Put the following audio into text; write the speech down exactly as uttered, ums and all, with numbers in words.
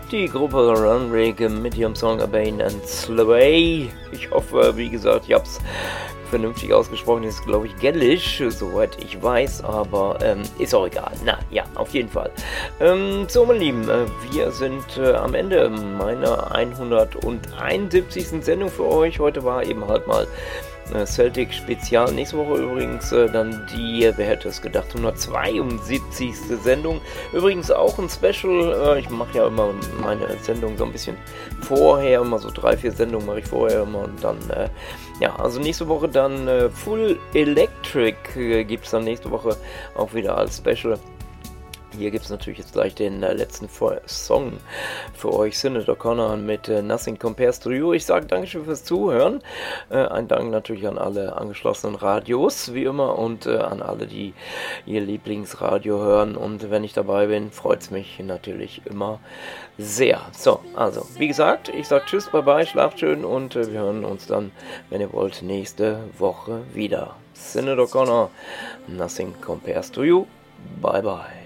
Die Gruppe Runrig mit ihrem Song A Bane and Slay. Ich hoffe, wie gesagt, ich hab's vernünftig ausgesprochen. Das ist, glaube ich, Gälisch, soweit ich weiß, aber ähm, ist auch egal. Na ja, auf jeden Fall. Ähm, so, meine Lieben, äh, wir sind äh, am Ende meiner hunderteinundsiebzigsten Sendung für euch. Heute war eben halt mal Celtic Spezial. Nächste Woche übrigens äh, dann die, wer hätte es gedacht, hundertzweiundsiebzigste Sendung. Übrigens auch ein Special. Äh, ich mache ja immer meine Sendung so ein bisschen vorher, immer so drei, vier Sendungen mache ich vorher immer und dann, äh, ja, also nächste Woche dann äh, Full Electric äh, gibt es dann nächste Woche auch wieder als Special. Hier gibt es natürlich jetzt gleich den äh, letzten Song für euch, Sinead O'Connor mit äh, Nothing Compares to You. Ich sage Dankeschön fürs Zuhören. Äh, ein Dank natürlich an alle angeschlossenen Radios, wie immer, und äh, an alle, die ihr Lieblingsradio hören. Und wenn ich dabei bin, freut es mich natürlich immer sehr. So, also, wie gesagt, ich sage Tschüss, bye bye, schlaft schön und äh, wir hören uns dann, wenn ihr wollt, nächste Woche wieder. Sinead O'Connor, Nothing Compares to You. Bye bye.